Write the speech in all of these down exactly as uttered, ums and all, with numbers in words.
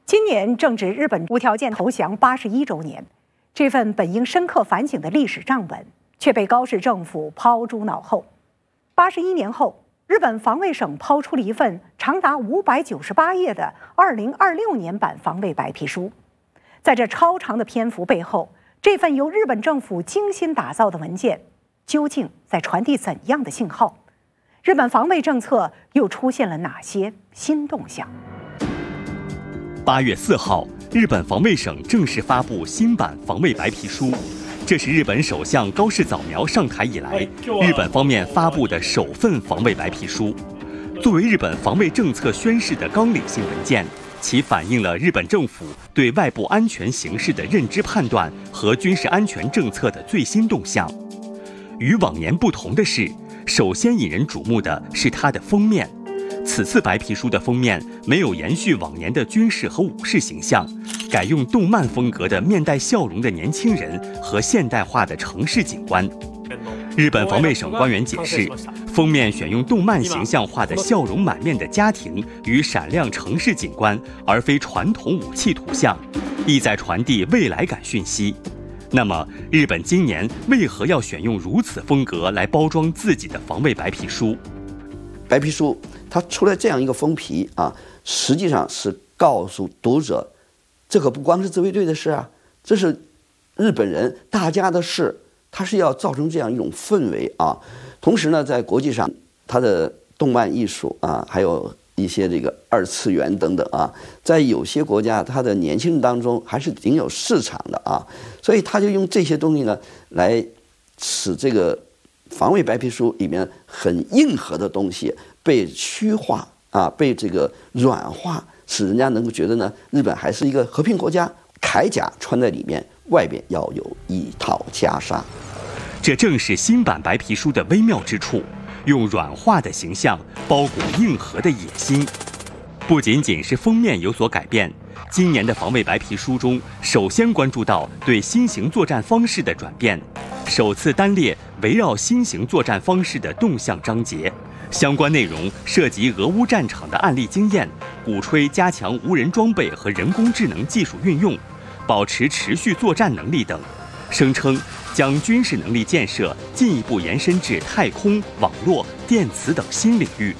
今年正值日本无条件投降八十一周年，这份本应深刻反省的历史账本，却被高市政府抛诸脑后。八十一年后，日本防卫省抛出了一份长达五百九十八页的二零二六年版防卫白皮书。在这超长的篇幅背后，这份由日本政府精心打造的文件，究竟在传递怎样的信号？日本防卫政策又出现了哪些新动向？ 八月四号，日本防卫省正式发布新版防卫白皮书，这是日本首相高市早苗上台以来，日本方面发布的首份防卫白皮书。作为日本防卫政策宣示的纲领性文件，其反映了日本政府对外部安全形势的认知判断和军事安全政策的最新动向。与往年不同的是，首先引人瞩目的是它的封面。此次白皮书的封面没有延续往年的军事和武士形象，改用动漫风格的面带笑容的年轻人和现代化的城市景观。日本防卫省官员解释，封面选用动漫形象化的笑容满面的家庭与闪亮城市景观，而非传统武器图像，意在传递未来感讯息。那么，日本今年为何要选用如此风格来包装自己的防卫白皮书？ 白皮书它出来这样一个封皮啊，实际上是告诉读者，这可不光是自卫队的事啊，这是日本人大家的事，它是要造成这样一种氛围啊。同时呢，在国际上，它的动漫艺术啊，还有一些这个二次元等等啊，在有些国家，它的年轻人当中还是挺有市场的啊，所以他就用这些东西呢，来使这个防卫白皮书里面很硬核的东西被虚化啊，被这个软化，使人家能够觉得呢，日本还是一个和平国家。铠甲穿在里面，外边要有一套袈裟。 这正是新版白皮书的微妙之处，用软化的形象包裹硬核的野心。不仅仅是封面有所改变，今年的防卫白皮书中，首先关注到对新型作战方式的转变，首次单列围绕新型作战方式的动向章节，相关内容涉及俄乌战场的案例经验，鼓吹加强无人装备和人工智能技术运用，保持持续作战能力等，声称将军事能力建设进一步延伸至太空、网络、电磁等新领域。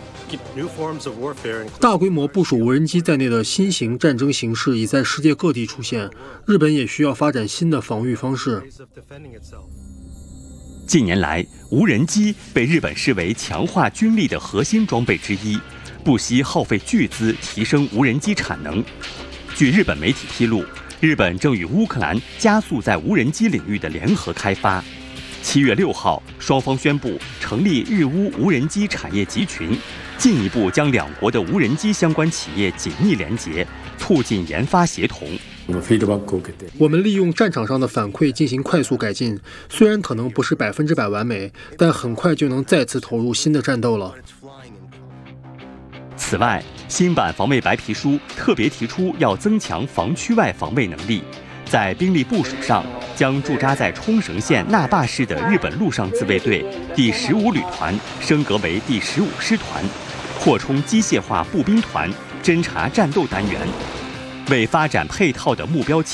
大规模部署无人机在内的新型战争形势已在世界各地出现，日本也需要发展新的防御方式。 近年来，无人机被日本视为强化军力的核心装备之一，不惜耗费巨资提升无人机产能。据日本媒体披露，日本正与乌克兰加速在无人机领域的联合开发。七月六号，双方宣布成立日乌无人机产业集群，进一步将两国的无人机相关企业紧密连结，促进研发协同。 我们利用战场上的反馈进行快速改进，虽然可能不是百分之百完美，但很快就能再次投入新的战斗了。 此外，新版防卫白皮书特别提出要增强防区外防卫能力，在兵力部署上，将驻扎在冲绳县那霸市的日本陆上自卫队第十五旅团升格为第十五师团，扩充机械化步兵团侦察战斗单元，为发展配套的目标